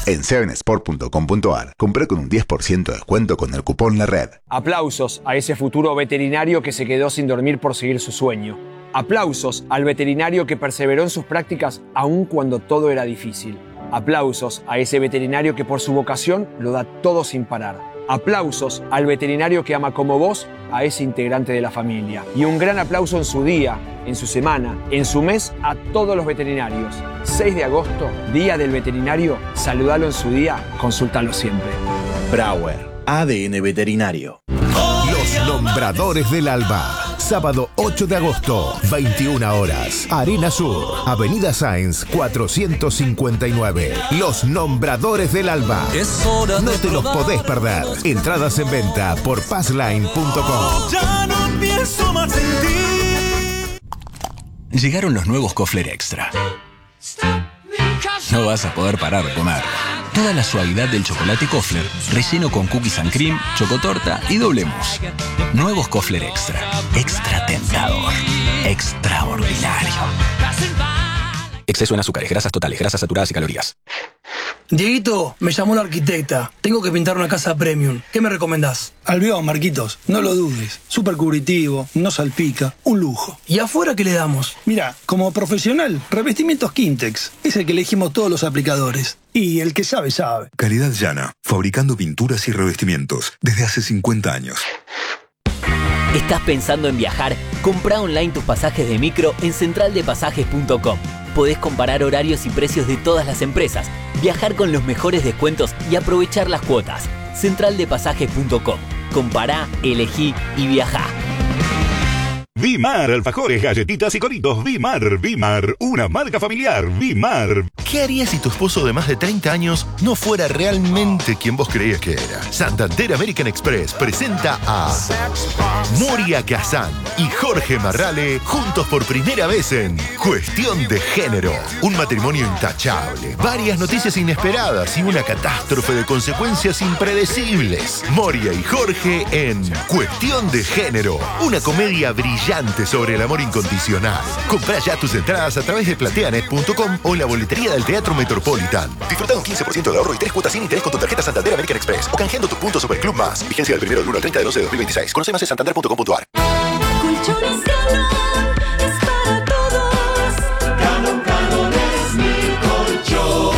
En 7sport.com.ar, compré con un 10% de descuento con el cupón La Red. Aplausos a ese futuro veterinario que se quedó sin dormir por seguir su sueño. Aplausos al veterinario que perseveró en sus prácticas aun cuando todo era difícil. Aplausos a ese veterinario que por su vocación lo da todo sin parar. Aplausos al veterinario que ama como vos a ese integrante de la familia. Y un gran aplauso en su día, en su semana, en su mes a todos los veterinarios. 6 de agosto, Día del Veterinario. Saludalo en su día, consúltalo siempre. Brauer, ADN Veterinario. Los Nombradores del Alba. Sábado 8 de agosto, 21 horas. Arena Sur, Avenida Sáenz 459. Los Nombradores del Alba. No te los podés perder. Entradas en venta por passline.com. Ya no pienso más en ti. Llegaron los nuevos Kofler Extra. No vas a poder parar de comer. Toda la suavidad del chocolate Kofler, relleno con cookies and cream, chocotorta y doble mousse. Nuevos Kofler Extra. Extra tentador. Extraordinario. Exceso en azúcares, grasas totales, grasas saturadas y calorías. Dieguito, me llamó la arquitecta. Tengo que pintar una casa premium. ¿Qué me recomendás? Albión, Marquitos. No lo dudes. Súper cubritivo, no salpica. Un lujo. ¿Y afuera qué le damos? Mira, como profesional, revestimientos Quintex. Es el que elegimos todos los aplicadores. Y el que sabe, sabe. Calidad Llana. Fabricando pinturas y revestimientos desde hace 50 años. ¿Estás pensando en viajar? Comprá online tus pasajes de micro en centraldepasajes.com. Podés comparar horarios y precios de todas las empresas, viajar con los mejores descuentos y aprovechar las cuotas. Centraldepasajes.com. Compará, elegí y viajá. Vimar, alfajores, galletitas y coritos. Vimar, una marca familiar. Vimar. ¿Qué harías si tu esposo de más de 30 años no fuera realmente quien vos creías que era? Santander American Express presenta a Moria Kazan y Jorge Marrale juntos por primera vez en Cuestión de Género. Un matrimonio intachable, varias noticias inesperadas y una catástrofe de consecuencias impredecibles. Moria y Jorge en Cuestión de Género. Una comedia brillante sobre el amor incondicional. Comprá ya tus entradas a través de plateanet.com o en la boletería del Teatro Metropolitan. Disfruta un 15% de ahorro y 3 cuotas sin interés con tu tarjeta Santander American Express o canjeando tus puntos Superclub Más. Vigencia del 1 del 1 al 30 de 12 de 2026. Conoce más en santander.com.ar. Colchones Canon es para todos. Canon es mi colchón.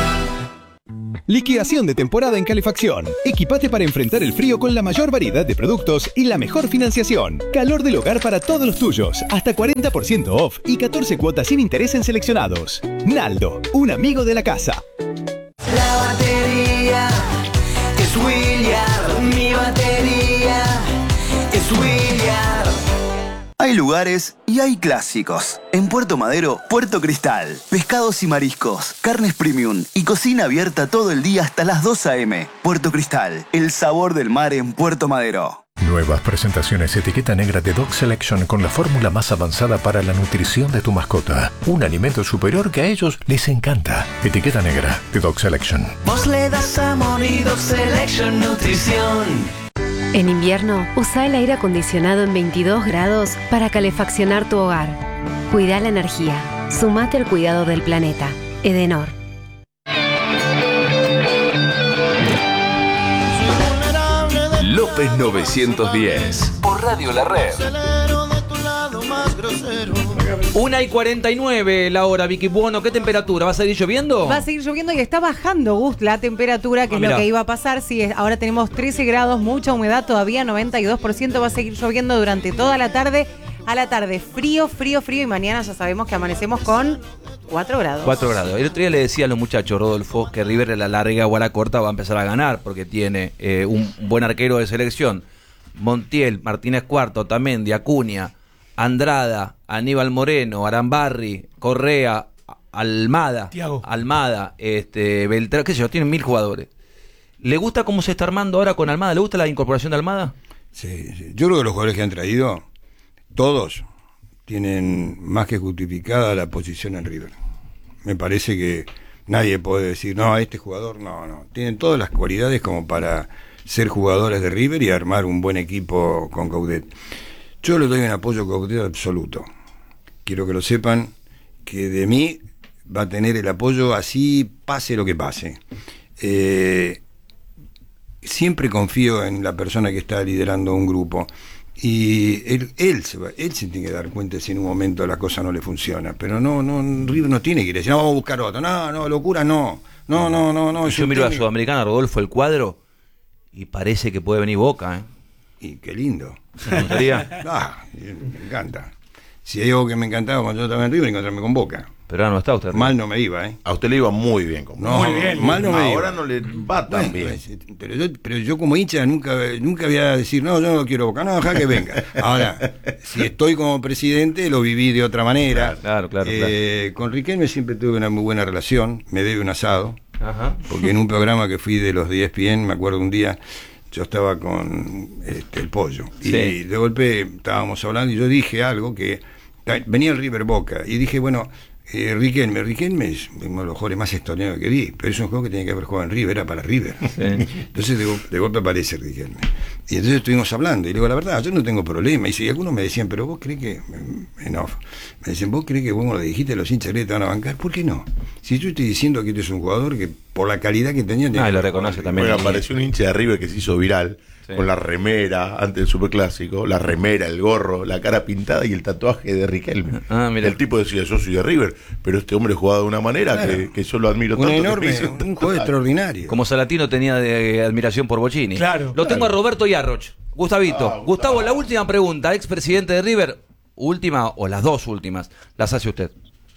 Liquidación de temporada en calefacción. Equipate para enfrentar el frío con la mayor variedad de productos y la mejor financiación. Calor del hogar para todos los tuyos. Hasta 40% off y 14 cuotas sin interés en seleccionados. Naldo, un amigo de la casa. La batería es William. Mi batería es William. Hay lugares y hay clásicos. En Puerto Madero, Puerto Cristal. Pescados y mariscos, carnes premium y cocina abierta todo el día hasta las 2 a.m. Puerto Cristal, el sabor del mar en Puerto Madero. Nuevas presentaciones etiqueta negra de Dog Selection con la fórmula más avanzada para la nutrición de tu mascota. Un alimento superior que a ellos les encanta. Etiqueta negra de Dog Selection. Vos le das amor y Dog Selection Nutrición. En invierno, usa el aire acondicionado en 22 grados para calefaccionar tu hogar. Cuida la energía. Sumate al cuidado del planeta. Edenor. López 910. Por Radio La Red. 1:49 la hora, Vicky. Bueno, ¿qué temperatura? ¿Va a seguir lloviendo? Va a seguir lloviendo y está bajando, Gus, la temperatura, que es lo que iba a pasar. Sí, ahora tenemos 13 grados, mucha humedad todavía, 92%. Va a seguir lloviendo durante toda la tarde. A la tarde, frío y mañana ya sabemos que amanecemos con 4 grados. 4 grados. El otro día le decía a los muchachos, Rodolfo, que River a la larga o a la corta va a empezar a ganar porque tiene un buen arquero de selección. Montiel, Martínez Cuarto, Otamendi, Acuña, Andrada, Aníbal Moreno, Arambarri, Correa, Almada, Thiago. Beltrán, qué sé yo, tienen 1000 jugadores. ¿Le gusta cómo se está armando ahora con Almada? ¿Le gusta la incorporación de Almada? Sí. Yo creo que los jugadores que han traído, todos, tienen más que justificada la posición en River. Me parece que nadie puede decir, no, a este jugador, no. Tienen todas las cualidades como para ser jugadores de River y armar un buen equipo con Coudet. Yo le doy un apoyo a Coudet absoluto. Quiero que lo sepan, que de mí va a tener el apoyo así, pase lo que pase. Siempre confío en la persona que está liderando un grupo. Y él se tiene que dar cuenta si en un momento la cosa no le funciona. Pero River no tiene que ir a decir, no, vamos a buscar otro. No, locura no. No. Yo miro a Sudamericana, Rodolfo, el cuadro, y parece que puede venir Boca, Y qué lindo. ¿Me gustaría? Me encanta. Si hay algo que me encantaba cuando yo estaba en River, encontrarme con Boca. Pero ahora no está usted. Mal no me iba, A usted le iba muy bien. Muy bien. Mal no me iba. Ahora no le va tan bien. Pero yo como hincha nunca voy a decir, no, yo no quiero Boca, no, deja que venga. Ahora, si estoy como presidente, lo viví de otra manera. Claro. Con Riquelme siempre tuve una muy buena relación, me debe un asado. Ajá. Porque en un programa que fui de los 10 ESPN, me acuerdo un día, yo estaba con el Pollo. Sí. Y de golpe estábamos hablando y yo dije algo que... Venía el River Boca y dije, bueno... Riquelme es uno de los jugadores más extraordinarios que vi, pero es un juego que tenía que haber jugado en River, era para River. Sí. Entonces de golpe aparece Riquelme. Y entonces estuvimos hablando, y le digo, la verdad, yo no tengo problema. Y algunos me decían, pero vos crees que, me decían, vos crees que vos lo dijiste, los hinchas te van a bancar, ¿por qué no? Si yo estoy diciendo que este es un jugador que por la calidad que tenía... y lo reconoce también. Bueno, apareció un hincha de River que se hizo viral. Sí. Con la remera antes del Superclásico, la remera, el gorro, la cara pintada y el tatuaje de Riquelme. El tipo decía, yo soy de River, pero este hombre jugaba de una manera que yo lo admiro tanto. Un juego extraordinario. Como Salatino tenía de admiración por Bocini. Claro. Lo tengo a Roberto Yarroch. Gustavito. Gustavo, la última pregunta, expresidente de River, última o las dos últimas, las hace usted.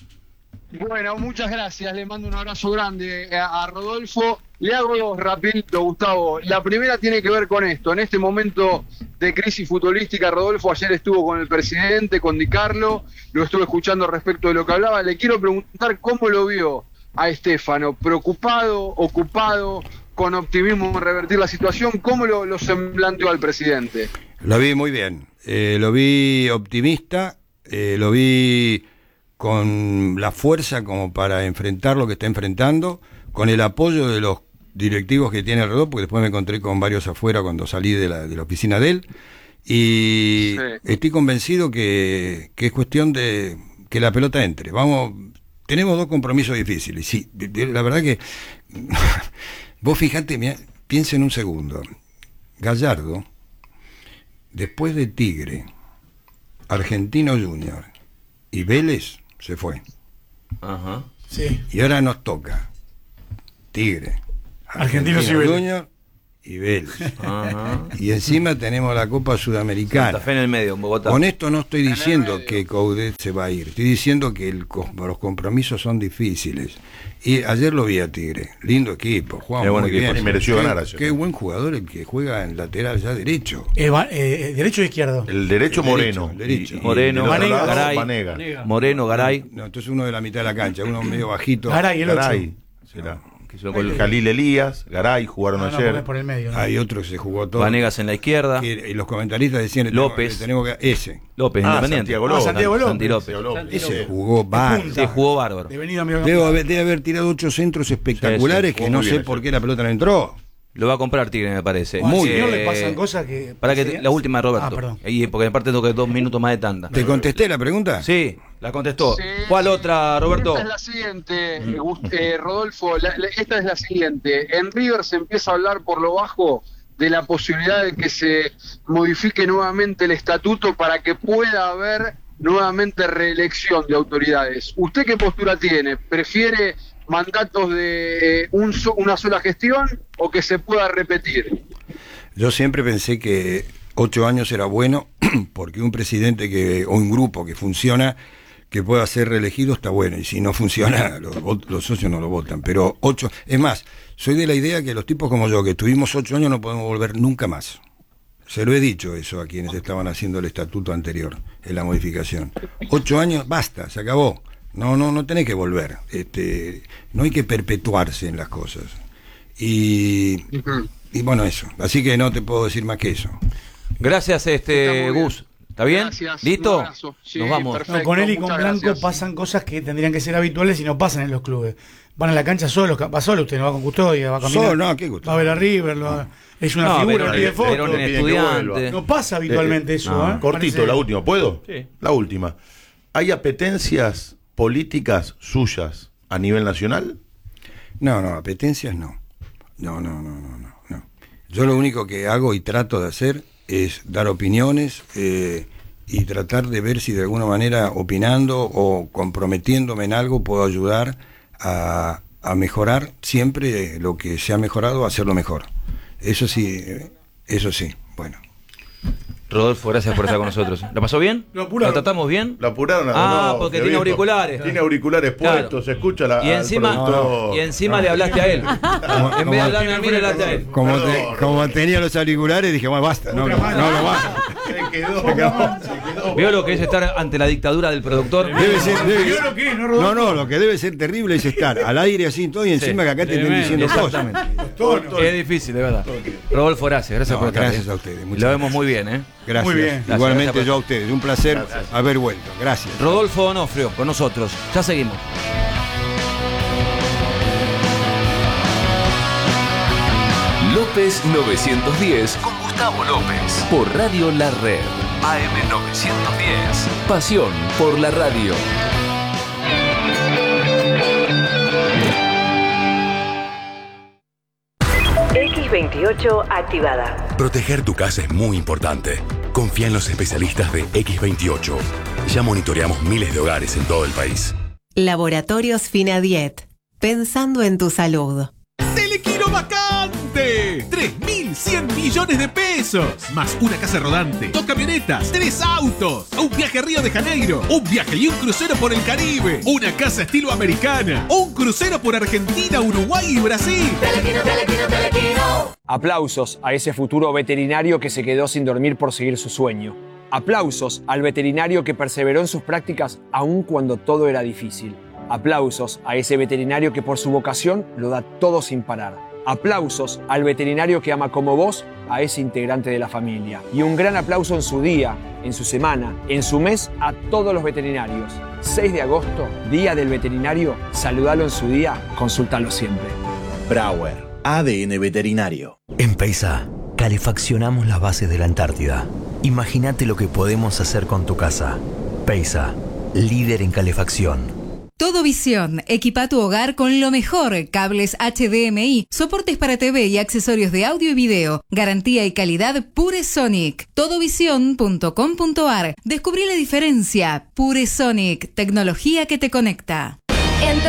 Bueno, muchas gracias, le mando un abrazo grande a Rodolfo. Le hago dos rapidito, Gustavo. La primera tiene que ver con esto. En este momento de crisis futbolística, Rodolfo ayer estuvo con el presidente, con Di Carlo, lo estuve escuchando respecto de lo que hablaba. Le quiero preguntar cómo lo vio a Estefano, preocupado, ocupado, con optimismo en revertir la situación. ¿Cómo lo semblanteó al presidente? Lo vi muy bien, lo vi optimista, lo vi con la fuerza como para enfrentar lo que está enfrentando, con el apoyo de los directivos que tiene alrededor, porque después me encontré con varios afuera cuando salí de la oficina de él, y estoy convencido que es cuestión de que la pelota entre. Tenemos dos compromisos difíciles, sí, la verdad que vos fijate, piensa en un segundo. Gallardo, después de Tigre, Argentino Junior y Vélez, se fue. Ajá. Sí. Y ahora nos toca Tigre, Argentino Junior y Vélez. Ajá. Y encima tenemos la Copa Sudamericana. Santa Fe en el medio, en Bogotá. Con esto no estoy diciendo que Coudet se va a ir, estoy diciendo que los compromisos son difíciles. Y ayer lo vi a Tigre, lindo equipo, jugaba muy bien. Y mereció ganar ayer. Qué buen jugador el que juega en lateral ya derecho. ¿Derecho o izquierdo? El derecho Moreno. Moreno, Garay. Moreno, Garay. No, entonces uno de la mitad de la cancha, uno medio bajito. Garay, el 8. Será. El Jalil Elías, Garay jugaron ayer. Por el medio, ¿no? Hay otro que se jugó todo. Vanegas en la izquierda. Y los comentaristas decían López. Tenemos que López, Independiente. Santiago López. Santi López. Ese jugó bárbaro. Sí, jugó bárbaro. Debe haber tirado 8 centros espectaculares que no sé por qué la pelota no entró. Lo va a comprar Tigre, me parece. Muy bien. Le pasan cosas que... Para que la última, Roberto. Perdón. Porque aparte tengo que 2 minutos más de tanda. ¿Te contesté la pregunta? Sí, la contestó. Sí. ¿Cuál otra, Roberto? Esta es la siguiente, Rodolfo. Esta es la siguiente. En River se empieza a hablar por lo bajo de la posibilidad de que se modifique nuevamente el estatuto para que pueda haber nuevamente reelección de autoridades. ¿Usted qué postura tiene? ¿Prefiere mandatos de una sola gestión o que se pueda repetir? Yo siempre pensé que 8 años era bueno porque un presidente o un grupo que funciona, que pueda ser reelegido, está bueno, y si no funciona los socios no lo votan, pero 8, es más, soy de la idea que los tipos como yo, que tuvimos 8 años, no podemos volver nunca más. Se lo he dicho eso a quienes estaban haciendo el estatuto anterior, en la modificación. 8 años, basta, se acabó. No tenés que volver. No hay que perpetuarse en las cosas. Y bueno, eso. Así que no te puedo decir más que eso. Gracias, Gus. ¿Está bien? Gracias. ¿Listo? Sí, nos vamos. Perfecto, con él y con Blanco gracias. pasan cosas que tendrían que ser habituales y no pasan en los clubes. Van a la cancha solos, va solo usted, no va con custodia, va a caminar. Solo, no, ¿qué custodia? Va a ver a River, es una figura, pero, pide fotos. Pero estudiante. No pasa habitualmente eso. Cortito, Parece... la última, ¿puedo? Sí. La última. ¿Hay apetencias políticas suyas a nivel nacional? No, apetencias no. No. Yo lo único que hago y trato de hacer es dar opiniones y tratar de ver si de alguna manera opinando o comprometiéndome en algo puedo ayudar a mejorar siempre lo que se ha mejorado, a hacerlo mejor. Eso sí, bueno. Rodolfo, gracias por estar con nosotros. ¿La pasó bien? ¿Lo apuraron? ¿La tratamos bien? ¿Lo apuraron? No, porque tiene auriculares. Tiene auriculares puestos, Claro. se escucha la. Y encima le hablaste a él. En vez de hablarme a mí, le hablaste a él. Como tenía los auriculares, dije, bueno, basta, no basta. Se quedó. ¿Vio lo que es estar ante la dictadura del productor? Debe ser, lo que debe ser terrible es estar al aire así todo y encima que acá te estén diciendo cosas. Es difícil, de verdad. Rodolfo, gracias por estar. Gracias a ustedes. Lo vemos muy bien, ¿eh? Gracias. Muy bien. Igualmente Gracias. yo a ustedes. Un placer haber vuelto. Gracias. Rodolfo Onofrio, con nosotros. Ya seguimos. López 910 con Gustavo López por Radio La Red. AM 910. Pasión por la radio. X28 activada. Proteger tu casa es muy importante. Confía en los especialistas de X28. Ya monitoreamos miles de hogares en todo el país. Laboratorios Finadiet. Pensando en tu salud. ¡Telequino vacante! 3.100 millones de pesos. Más una casa rodante, 2 camionetas, 3 autos, un viaje a Río de Janeiro, un viaje y un crucero por el Caribe, una casa estilo americana, un crucero por Argentina, Uruguay y Brasil. Telequino. Aplausos a ese futuro veterinario que se quedó sin dormir por seguir su sueño. Aplausos al veterinario que perseveró en sus prácticas aun cuando todo era difícil. Aplausos a ese veterinario que por su vocación lo da todo sin parar. Aplausos al veterinario que ama como vos a ese integrante de la familia. Y un gran aplauso en su día, en su semana, en su mes a todos los veterinarios. 6 de agosto, Día del Veterinario. Saludalo en su día, consúltalo siempre. Brauer, ADN veterinario. En Peisa, calefaccionamos las bases de la Antártida. Imagínate lo que podemos hacer con tu casa. Peisa, líder en calefacción. Todo Visión, equipa tu hogar con lo mejor, cables HDMI, soportes para TV y accesorios de audio y video, garantía y calidad Pure Sonic. Todovision.com.ar. Descubrí la diferencia. Pure Sonic, tecnología que te conecta. En